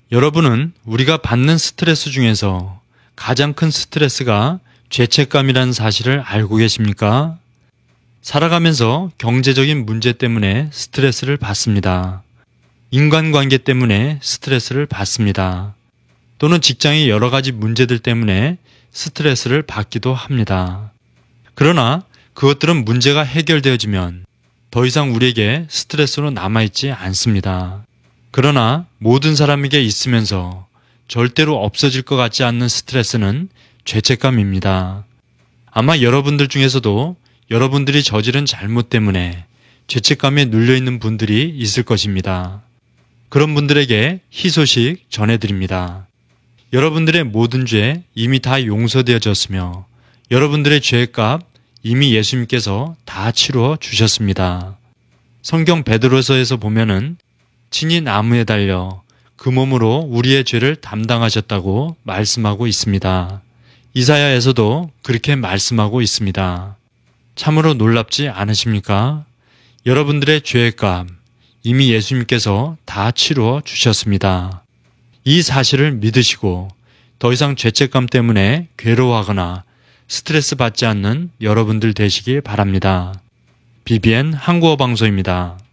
여러분은 우리가 받는 스트레스 중에서 가장 큰 스트레스가 죄책감이라는 사실을 알고 계십니까? 살아가면서 경제적인 문제 때문에 스트레스를 받습니다. 인간관계 때문에 스트레스를 받습니다. 또는 직장의 여러 가지 문제들 때문에 스트레스를 받기도 합니다. 그러나 그것들은 문제가 해결되어지면 더 이상 우리에게 스트레스로 남아있지 않습니다. 그러나 모든 사람에게 있으면서 절대로 없어질 것 같지 않는 스트레스는 죄책감입니다. 아마 여러분들 중에서도 여러분들이 저지른 잘못 때문에 죄책감에 눌려있는 분들이 있을 것입니다. 그런 분들에게 희소식 전해드립니다. 여러분들의 모든 죄 이미 다 용서되어졌으며 여러분들의 죄값 이미 예수님께서 다 치루어 주셨습니다. 성경 베드로서에서 보면은 친히 나무에 달려 그 몸으로 우리의 죄를 담당하셨다고 말씀하고 있습니다. 이사야에서도 그렇게 말씀하고 있습니다. 참으로 놀랍지 않으십니까? 여러분들의 죄의 값 이미 예수님께서 다 치루어 주셨습니다. 이 사실을 믿으시고 더 이상 죄책감 때문에 괴로워하거나 스트레스 받지 않는 여러분들 되시기 바랍니다. BBN 한국어 방송입니다.